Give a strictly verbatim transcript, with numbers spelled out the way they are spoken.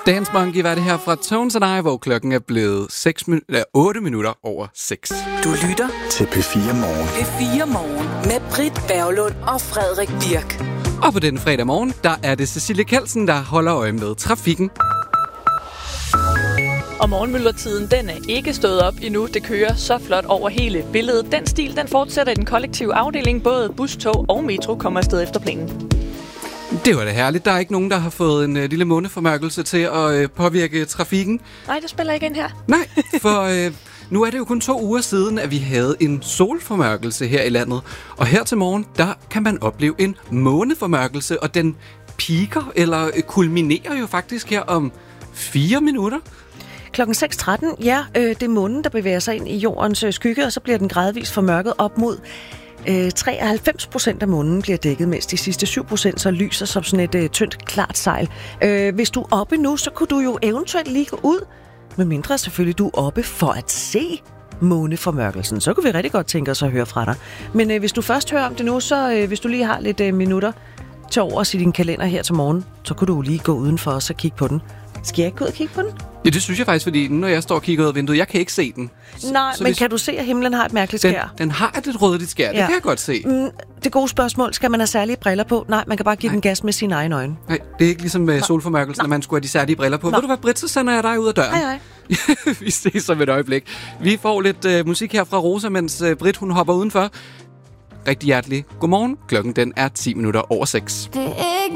Dance Monkey var det her fra Tones and I, hvor klokken er blevet seks min- eller otte minutter over seks. Du lytter til P fire Morgen. P fire Morgen med Britt Berglund og Frederik Birk. Og på denne fredag morgen, der er det Cecilie Kelsen, der holder øje med trafikken. Og morgenmyldretiden, den er ikke stået op endnu. Det kører så flot over hele billedet. Den stil, den fortsætter i den kollektive afdeling. Både bus, tog og metro kommer afsted efter planen. Det var da herligt. Der er ikke nogen, der har fået en uh, lille måneformørkelse til at uh, påvirke trafikken. Nej, det spiller ikke ind her. Nej, for uh, nu er det jo kun to uger siden, at vi havde en solformørkelse her i landet. Og her til morgen, der kan man opleve en måneformørkelse, og den piker eller kulminerer jo faktisk her om fire minutter. Klokken seks tretten, ja, øh, det er månen, der bevæger sig ind i jordens øh, skygge, og så bliver den gradvist formørket op mod øh, treoghalvfems procent af månen bliver dækket, mens de sidste syv procent så lyser som sådan et øh, tyndt, klart sejl. Øh, hvis du er oppe nu, så kunne du jo eventuelt lige gå ud, medmindre selvfølgelig du er oppe for at se måneformørkelsen. Så kunne vi rigtig godt tænke os at høre fra dig. Men øh, hvis du først hører om det nu, så øh, hvis du lige har lidt øh, minutter til overs i din kalender her til morgen, så kunne du lige gå udenfor og så kigge på den. Skal jeg ikke gå ud og kigge på den? Ja, det synes jeg faktisk, fordi når jeg står og kigger ud af vinduet, jeg kan ikke se den. Nej, så men hvis... kan du se, at himlen har et mærkeligt den, skær? Den har et lidt rødligt skær, ja. Det kan jeg godt se. Mm, det gode spørgsmål, skal man have særlige briller på? Nej, man kan bare give Nej. den gas med sine egne øjne. Nej, det er ikke ligesom med solformørkelsen, når man skulle have de særlige briller på. Nå. Ved du hvad, Britt, så sender jeg dig ud af døren. Hej, hej. Vi ses om et øjeblik. Vi får lidt uh, musik her fra Rosa, mens uh, Britt, hun hopper udenfor. Rigtig hjertelig godmorgen. Klokken den er ti minutter over seks. Det er ikke